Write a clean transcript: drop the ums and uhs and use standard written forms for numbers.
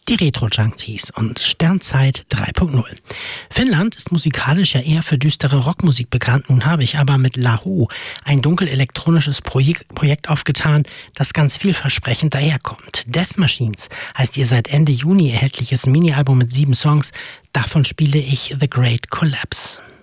Die Retro-Junkies und Sternzeit 3.0. Finnland ist musikalisch ja eher für düstere Rockmusik bekannt. Nun habe ich aber mit Lahu ein dunkel-elektronisches Projekt aufgetan, das ganz vielversprechend daherkommt. Death Machines heißt ihr seit Ende Juni erhältliches Mini-Album mit 7 Songs. Davon spiele ich The Great Collapse.